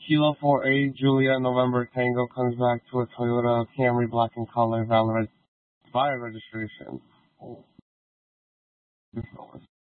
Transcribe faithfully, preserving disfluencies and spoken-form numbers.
Kilo four eight, Juliet November Tango comes back to a Toyota Camry black in color, valid via registration. Oh. This one.